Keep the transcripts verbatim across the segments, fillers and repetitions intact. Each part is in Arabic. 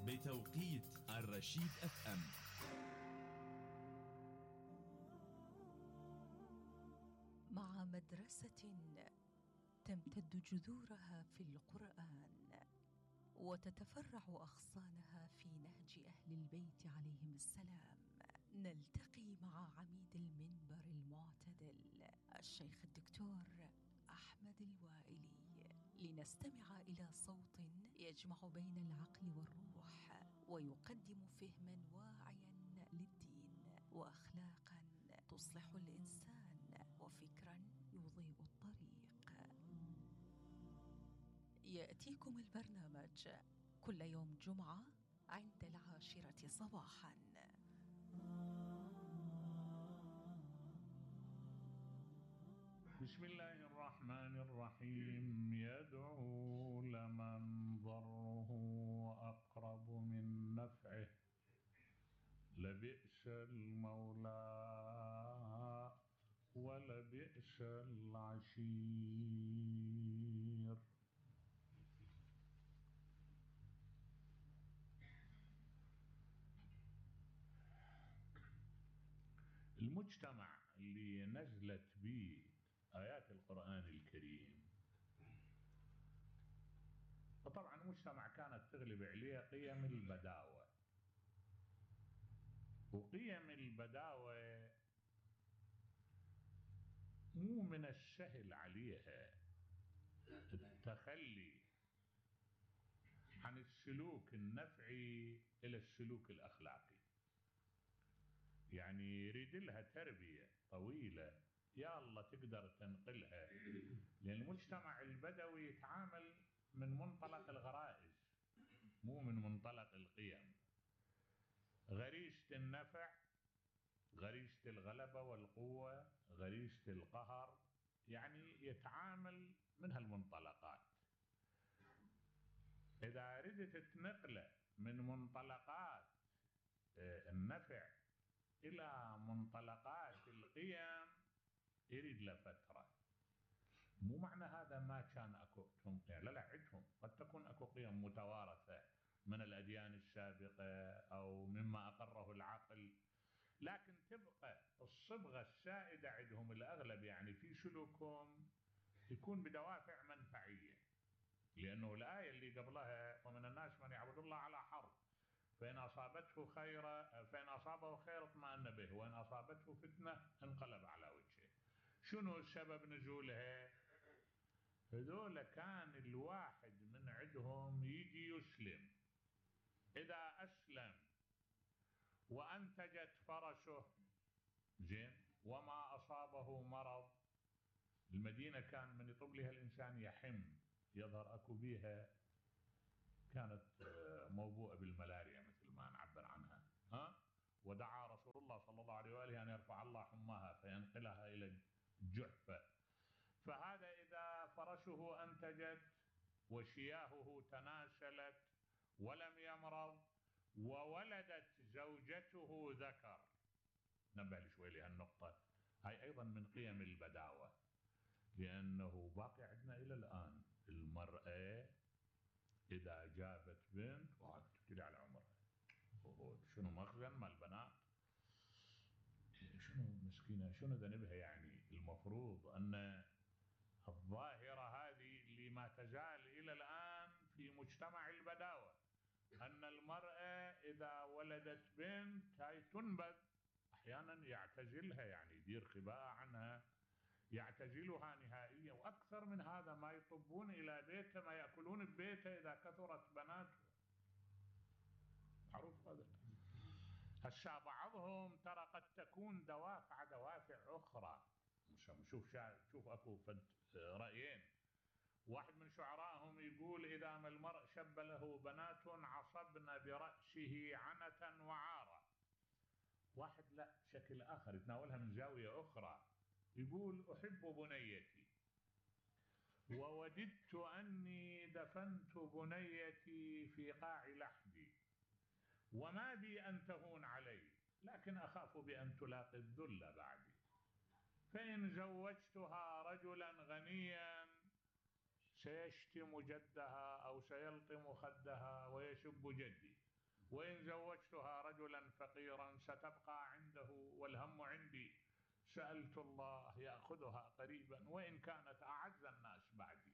بتوقيت الرشيد اف ام. مع مدرسة تمتد جذورها في القرآن وتتفرع أغصانها في نهج أهل البيت عليهم السلام، نلتقي مع عميد المنبر المعتدل الشيخ الدكتور أحمد الوائلي لنستمع إلى صوت يجمع بين العقل والروح ويقدم فهما واعيا للدين وأخلاقا تصلح الإنسان وفكرا يضيء الطريق. يأتيكم البرنامج كل يوم جمعة عند العاشرة صباحا. بسم الله الرحمن الرحيم. يدعو لمن ضره أقرب من نفعه لبئس المولى ولبئس العشير. المجتمع اللي نزلت به آيات القرآن الكريم، وطبعا المجتمع كانت تغلب عليه قيم البداوة، وقيم البداوة مو من السهل عليها التخلي عن السلوك النفعي إلى السلوك الأخلاقي. يعني يريد لها تربية طويلة يا الله تقدر تنقلها، لأن المجتمع البدوي يتعامل من منطلق الغرائز مو من منطلق القيم. غريزة النفع، غريزة الغلبة والقوة، غريزة القهر، يعني يتعامل من هالمنطلقات. إذا أردت تنقله من منطلقات النفع إلى منطلقات القيم يريد له فترة. مو معنى هذا ما كان أكو، يعني لا لا عندهم قد تكون أكو قيم متوارثة من الأديان السابقة أو مما أقره العقل، لكن تبقى الصبغة السائدة عندهم الأغلب يعني في سلوكهم يكون بدوافع منفعية. لأنه الآية اللي قبلها ومن الناس من يعبد الله على حرف فإن أصابته خير فإن أصابه خير اطمأن به وإن أصابته فتنة انقلب على وجهه. شنو سبب نزولها؟ هذول كان الواحد من عندهم يجي يسلم، إذا أسلم وأنتجت فرشه زين وما أصابه مرض، المدينة كان من يطب لها الإنسان يحم، يظهر أكو بيها كانت موبوءة بالملاريا مثل ما نعبر عنها، ها؟ ودعا رسول الله صلى الله عليه وآله أن يرفع الله حماها فينقلها إلى الجحفة. فهذا إذا فرشه أنتجت وشياهه تناسلت ولم يمرض وولدت زوجته ذكر. نبه شوي لهالنقطة، هاي أيضا من قيم البداوة، لأنه باقي عندنا إلى الآن المرأة إذا جابت بنت واحد تبتدي على عمرها، شنو مخزن مال البنات، شنو مسكينة شنو ذنبها. يعني المفروض أن الظاهرة هذه اللي ما تزال إلى الآن في مجتمع البداوة، أن المرأة إذا ولدت بنت هاي تنبذ، أحيانا يعتزلها يعني يدير خباء عنها، يعتزلها نهائيا. وأكثر من هذا ما يطبون إلى بيته، ما يأكلون ببيته إذا كثرت بناته، معروف هذا. هسا بعضهم ترى قد تكون دوافع دوافع أخرى. شوف شوف أكو فد رأيين، واحد من شعرائهم يقول إذا ما المرء شب له بنات عصبن برأسه عنة وعارة. واحد لا شكل آخر يتناولها من زاوية أخرى، يقول أحب بنيتي ووددت أني دفنت بنيتي في قاع لحدي وما بي أن تهون علي لكن أخاف بأن تلاقي الذل بعدي، فإن زوجتها رجلا غنيا سيشتم جدها أو سيلطم خدها ويسب جدي وإن زوجتها رجلا فقيرا ستبقى عنده والهم عندي، سألت الله يأخذها قريبا وإن كانت أعز الناس بعدي.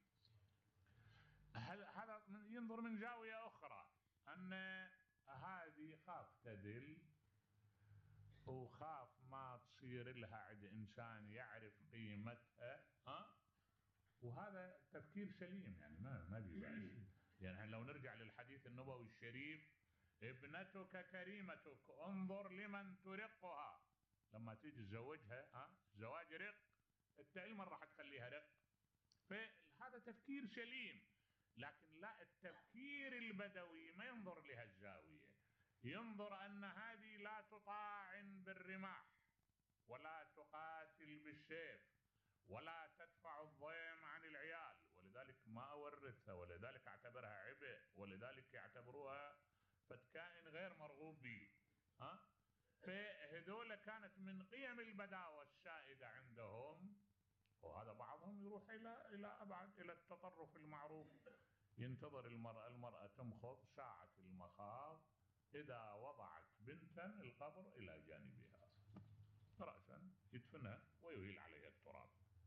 هذا ينظر من زاوية أخرى، أن هذه خاف تدل وخاف ما تصير لها عند إنسان يعرف قيمتها. ها؟ وهذا تفكير سليم، يعني ما ما بيبعد. يعني لو نرجع للحديث النبوي الشريف: ابنتك كريمتك انظر لمن ترقها. لما تيجي تزوجها، ها، زواج رق، انت ايمن راح تخليها رق. فهذا تفكير سليم، لكن لا، التفكير البدوي ما ينظر لهالزاوية، ينظر أن هذه لا تطاعن بالرماح ولا تقاتل بالسيف ولا تدفع الضيم عن العيال، ولذلك ما أورثها، ولذلك أعتبرها عبء، ولذلك يعتبروها فتكائن غير مرغوب به. ها؟ فهذول كانت من قيم البداوة السائدة عندهم. وهذا بعضهم يروح إلى إلى أبعد، إلى التطرف المعروف. ينتظر المرأة المرأة تمخض ساعة المخاض إذا وضعت بنتا القبر إلى جانبها رأسا يدفنها ويهيل عليها التراب.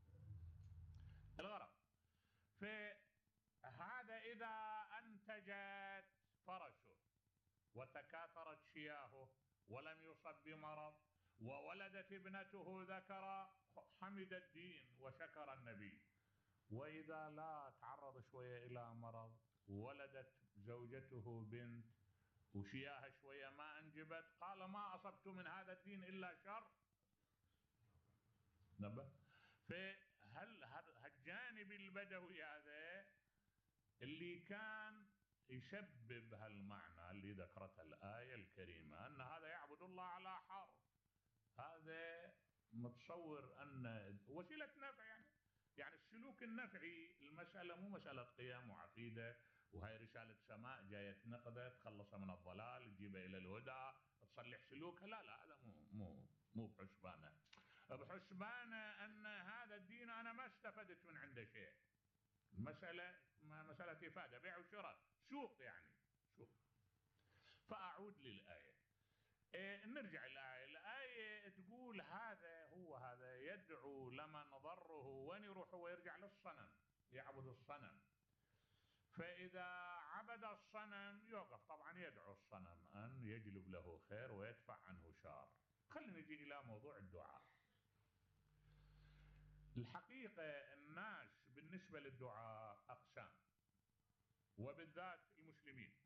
الغرض فهذا إذا أنتجت فرسه وتكاثرت شياهه ولم يصب بمرض وولدت ابنته ذكرا حمد الدين وشكر النبي. وإذا لا تعرض شوية إلى مرض ولدت زوجته بنت وشياها شوية ما أنجبت، قال ما أصبت من هذا الدين إلا شر. نبه. فهل هالجانب البدوي هذا اللي كان يسبب هالمعنى اللي ذكرته الآية الكريمة، أن هذا يعبد الله على حرف، هذا متصور أن وسيلة نفع. يعني يعني السلوك النفعي، المسألة مو مسألة قيم وعقيدة وهي رسالة سماء جاية تنقذه تخلصه من الضلال تجيبه إلى الهدى تصلح سلوكه. لا لا، هذا مو مو مو بحسبانه. بحسبانه أن هذا الدين أنا ما استفدت من عنده شيء. المسألة مسألة إفادة، بيع وشراء، سوق، يعني سوق. فأعود للآية. إيه، نرجع الآية. الآية تقول هذا هو هذا يدعو لمن ضره وين يروح؟ هو يرجع للصنم، يعبد الصنم. فإذا عبد الصنم يوقف طبعا يدعو الصنم أن يجلب له خير ويدفع عنه شر. خلينا نجي إلى موضوع الدعاء. الحقيقة الناس بالنسبة للدعاء أقسام، وبالذات المسلمين.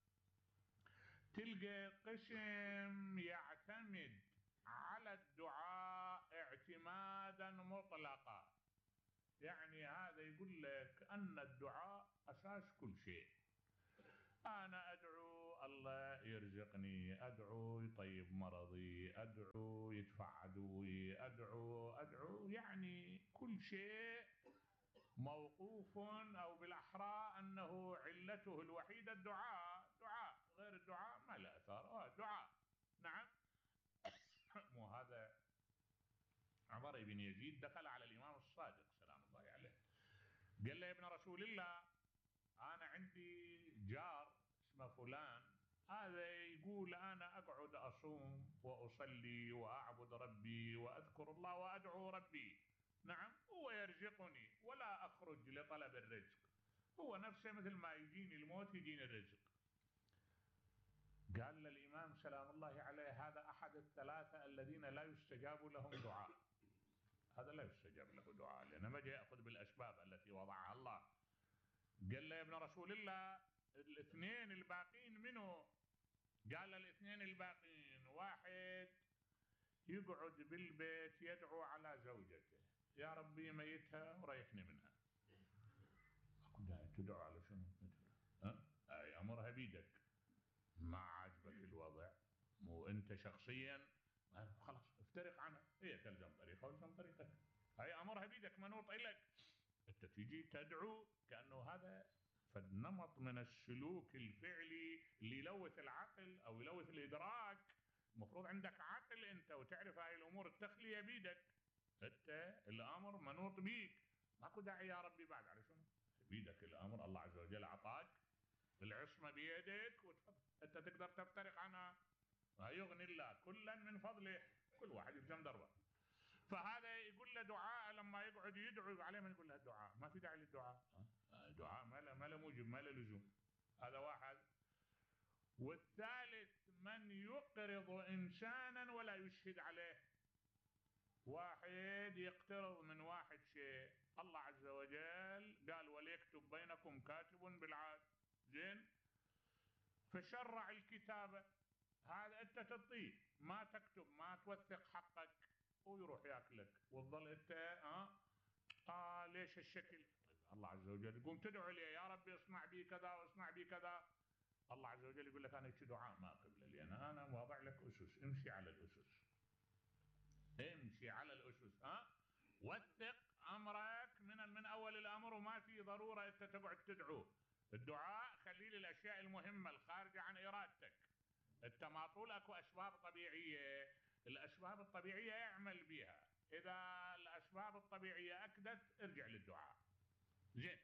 تلقى قسم يعتمد على الدعاء اعتمادا مطلقا، يعني هذا يقول لك أن الدعاء أساس كل شيء. أنا أدعو الله يرزقني، أدعو يطيب مرضي، أدعو يدفع عدوي، أدعو أدعو يعني كل شيء موقوف، أو بالأحرى أنه علته الوحيدة الدعاء. دعاء غير الدعاء ما له أثار. آه دعاء. نعم. مو هذا عمر بن يزيد دخل على الإمام الصادق سلام الله عليه، قال له يا ابن رسول الله أنا عندي جار اسمه فلان، هذا يقول أنا أقعد أصوم وأصلي وأعبد ربي وأذكر الله وأدعو ربي، نعم، هو يرزقني ولا أخرج لطلب الرزق، هو نفسه مثل ما يجيني الموت يجيني الرزق. قال للإمام سلام الله عليه هذا أحد الثلاثة الذين لا يستجاب لهم دعاء. هذا لا يستجاب له دعاء لأنه ما جاء يأخذ بالأسباب التي وضعها الله. قال له يا ابن رسول الله الاثنين الباقين منه؟ قال الاثنين الباقين واحد يقعد بالبيت يدعو على زوجته يا ربي ميتها وريحني منها. تدعو على شنو؟ ها؟ أي أمرها بيدك، ما عجبك الوضع مو أنت شخصيا خلاص افترق عنها، هي تلزم طريقة والزم طريقتك، هاي أمرها بيدك منوط إلك. أنت تيجي تدعو كأنه هذا فالنمط من السلوك الفعلي اللي يلوث العقل أو يلوث الإدراك. المفروض عندك عقل أنت وتعرف هاي الأمور، التخلية بيدك، أنت الأمر منوط بيك، ماكو داعي يا ربي بعد على شنو؟ بيدك الأمر، الله عز وجل أعطاك العصمة العصمة بيدك وتفضل أنت تقدر تفترق عنها. ما يغني الله كلا من فضله، كل واحد يلزم دربه. فهذا يقول له دعاء، لما يقعد يدعو عليه من يقول له الدعاء ما في داعي للدعاء، دعاء ما له ما له موجب ما له لزوم. هذا واحد. والثالث من يقرض إنسانا ولا يشهد عليه. واحد يقترض من واحد شيء، الله عز وجل قال وليكتب بينكم كاتب بالعدل، زين؟ فشرع الكتابة، هذا أنت تعطيه ما تكتب ما توثق حقك ويروح ياكلك وتظل أنت ها آه, آه ليش الشكل؟ الله عز وجل يقوم تدعو لي يا ربي اصنع بي كذا واصنع بي كذا. الله عز وجل يقول لك أنا هيك دعاء ما قبل، لأن أنا واضع لك أسس، امشي على الأسس، امشي على الأسس، ها وثق أمرك من من أول الأمر، وما في ضرورة أنت تقعد تدعو. الدعاء خليه للأشياء المهمة الخارجة عن إرادتك. أنت ما طول أكو أسباب طبيعية، الأسباب الطبيعية اعمل بها، إذا الأسباب الطبيعية أكدت ارجع للدعاء. زين،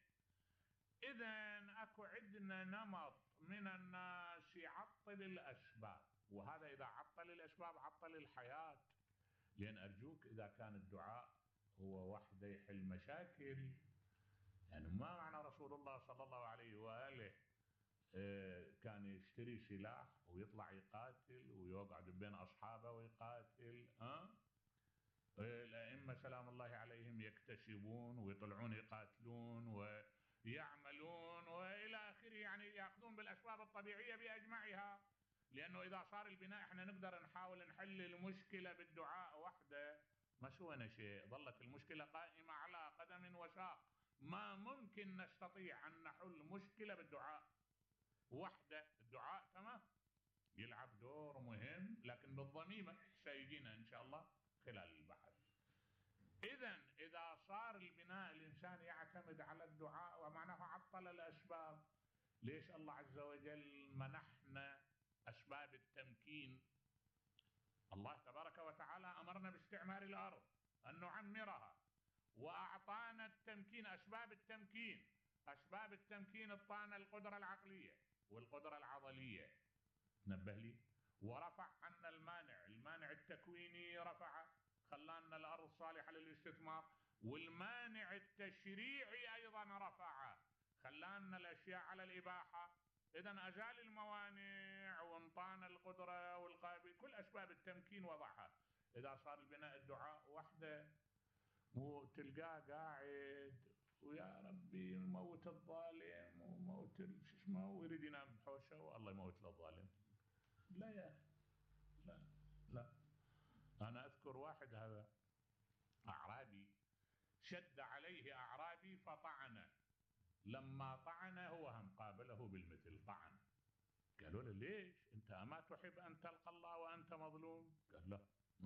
إذن أكو عندنا نمط من الناس يعطل الأسباب، وهذا إذا عطل الأسباب عطل الحياة. لأن أرجوك إذا كان الدعاء هو وحده يحل مشاكل، يعني ما معنى رسول الله صلى الله عليه وآله كان يشتري سلاح ويطلع يقاتل ويقعد بين أصحابه ويقاتل، ها الأئمة سلام الله عليهم يكتسبون ويطلعون يقاتلون ويعملون وإلى آخره، يعني يأخذون بالأسباب الطبيعية بأجمعها. لأنه إذا صار البناء إحنا نقدر نحاول نحل المشكلة بالدعاء وحده ما سوينا شيء، ظلت المشكلة قائمة على قدم وساق. ما ممكن نستطيع أن نحل مشكلة بالدعاء وحده. الدعاء تمام يلعب دور مهم، لكن بالضميمة سيجينا إن شاء الله خلال البحث. إذن إذا صار البناء الإنسان يعتمد على الدعاء ومعناه عطل الأسباب. ليش الله عز وجل منحنا أسباب التمكين؟ الله تبارك وتعالى أمرنا باستعمار الأرض أن نعمرها، وأعطانا التمكين، أسباب التمكين. أسباب التمكين أعطانا القدرة العقلية والقدرة العضلية، نبه لي، ورفع عنا المانع، المانع التكويني رفع خلانا الأرض صالحة للاستثمار، والمانع التشريعي أيضا رفع خلانا الأشياء على الإباحة. إذن أزال الموانع وانطانا القدرة والقابل، كل أسباب التمكين وضعها. إذا صار البناء الدعاء وحده وتلقاه قاعد ويا ربي موت الظالم وموت شو اسمه ويريد ينام بحوشه والله يموت له الظالم، لا يا لا لا. أنا أذكر واحد هذا أعرابي شد عليه أعرابي فطعنه، لما طعنه هو هم قابله بالمثل طعن. قالوا له ليش أنت أما تحب أن تلقى الله وأنت مظلوم؟ قال لا